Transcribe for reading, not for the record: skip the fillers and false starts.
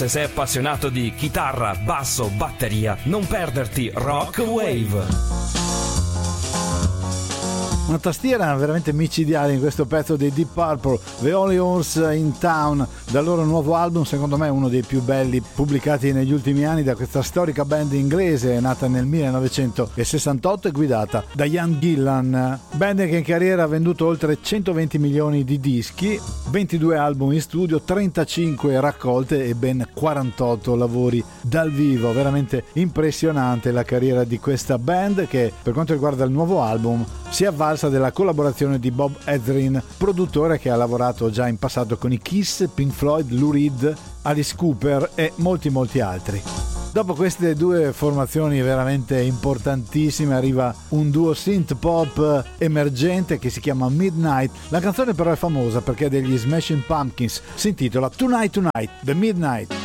Se sei appassionato di chitarra, basso, batteria, non perderti Rock Wave. Una tastiera veramente micidiale in questo pezzo dei Deep Purple, The Only Horse in Town, dal loro nuovo album, secondo me uno dei più belli pubblicati negli ultimi anni da questa storica band inglese nata nel 1968 e guidata da Ian Gillan. Band che in carriera ha venduto oltre 120 milioni di dischi, 22 album in studio, 35 raccolte e ben 48 lavori dal vivo. Veramente impressionante la carriera di questa band che, per quanto riguarda il nuovo album, si è avvalsa della collaborazione di Bob Ezrin, produttore che ha lavorato già in passato con i Kiss, Pink Floyd, Lou Reed, Alice Cooper e molti altri. Dopo queste due formazioni veramente importantissime arriva un duo synth pop emergente che si chiama Midnight. La canzone però è famosa perché è degli Smashing Pumpkins, si intitola Tonight Tonight, The Midnight.